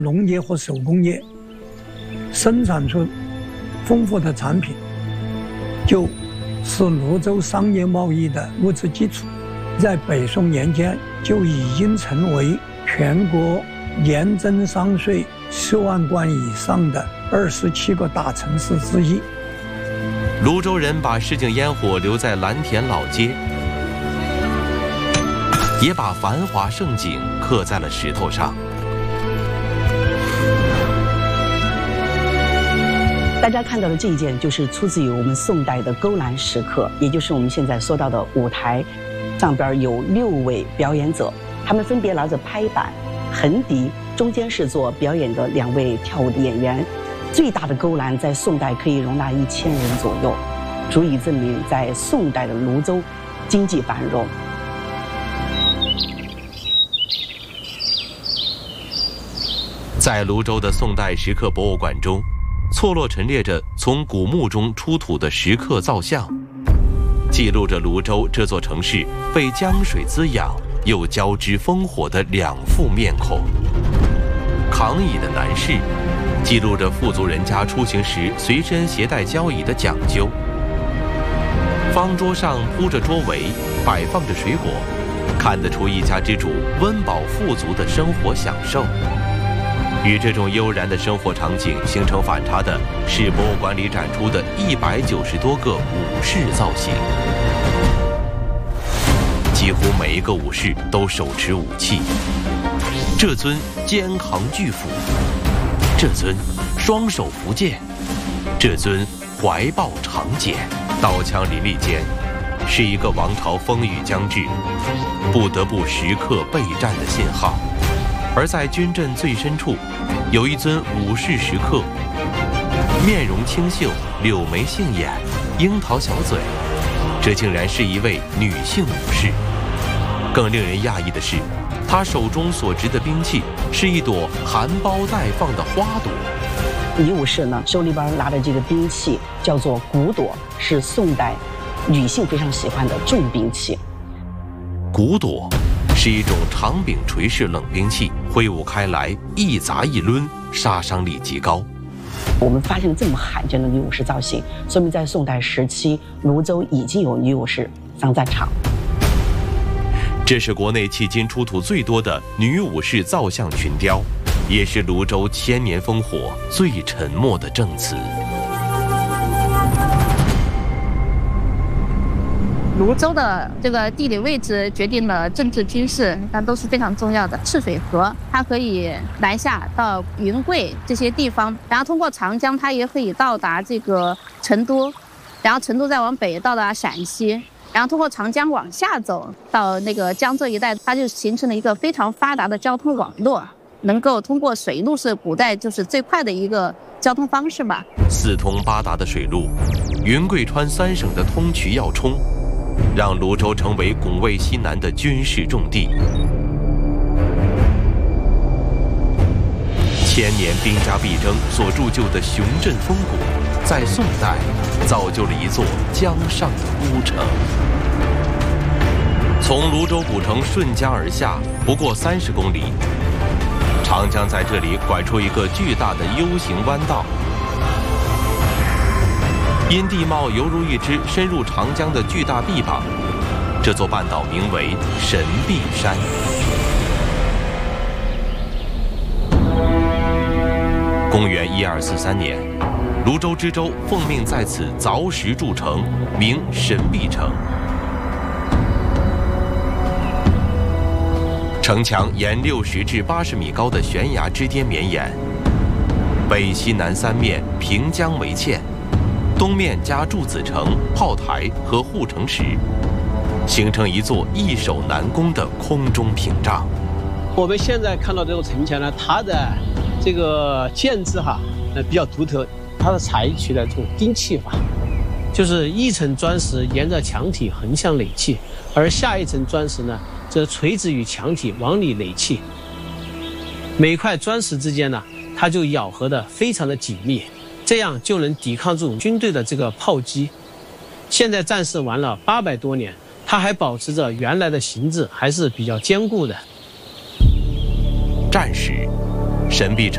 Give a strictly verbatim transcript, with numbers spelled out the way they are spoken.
农业和手工业生产出丰富的产品，就是泸州商业贸易的物质基础。在北宋年间就已经成为全国年征商税十万贯以上的二十七个大城市之一。 泸州人把市井烟火留在蓝田老街，也把繁华盛景刻在了石头上。 大家看到的这一件就是出自于我们宋代的勾栏石刻，也就是我们现在说到的舞台，上边有六位表演者，他们分别拿着拍板、横笛，中间是做表演的两位跳舞的演员。最大的勾栏在宋代可以容纳一千人左右，足以证明在宋代的泸州经济繁荣。 在泸州的宋代石刻博物馆中，错落陈列着从古墓中出土的石刻造像，记录着泸州这座城市被江水滋养又交织烽火的两副面孔。扛椅的男士记录着富足人家出行时随身携带交椅的讲究。方桌上铺着桌围，摆放着水果，看得出一家之主温饱富足的生活享受。与这种悠然的生活场景形成反差的是博物馆里展出的一百九十多个武士造型，几乎每一个武士都手持武器，这尊肩扛巨斧，这尊双手扶剑，这尊怀抱长锏，刀枪林立间，是一个王朝风雨将至，不得不时刻备战的信号。而在军阵最深处，有一尊武士石刻，面容清秀，柳眉杏眼，樱桃小嘴，这竟然是一位女性武士。更令人讶异的是，她手中所执的兵器是一朵含苞待放的花朵。 女武士呢，手里边拿的这个兵器叫做骨朵，是宋代女性非常喜欢的重兵器。 骨朵是一种长柄垂式冷兵器，挥舞开来一砸一抡，杀伤力极高。 我们发现了这么罕见的女武士造型，说明在宋代时期，泸州已经有女武士上战场。 这是国内迄今出土最多的女武士造像群雕，也是泸州千年烽火最沉默的证词。 泸州的这个地理位置决定了政治军事，那都是非常重要的。赤水河它可以南下到云贵这些地方，然后通过长江，它也可以到达这个成都，然后成都再往北到达陕西，然后通过长江往下走到那个江浙一带，它就形成了一个非常发达的交通网络，能够通过水路是古代就是最快的一个交通方式吧。 四通八达的水路，云贵川三省的通衢要冲，让泸州成为拱卫西南的军事重地。千年兵家必争所铸就的雄镇风骨，在宋代造就了一座江上的孤城。从泸州古城顺江而下不过三十公里，长江在这里拐出一个巨大的 U 型弯道，因地貌犹如一只深入长江的巨大臂膀，这座半岛名为神臂山。公元一二四三年，泸州知州奉命在此凿石筑城，名神臂城。城墙沿六十至八十米高的悬崖之巅绵延，北西南三面平江为堑，东面加筑子城、炮台和护城石，形成一座易守难攻的空中屏障。 我们现在看到这座城墙呢，它的这个建制哈，呃比较独特，它是采取了这种钉砌法，就是一层砖石沿着墙体横向垒砌，而下一层砖石呢，则垂直于墙体往里垒砌。每块砖石之间呢，它就咬合得非常的紧密，这样就能抵抗住军队的这个炮击。现在战事完了八百多年，它还保持着原来的形制，还是比较坚固的。 战时，神臂城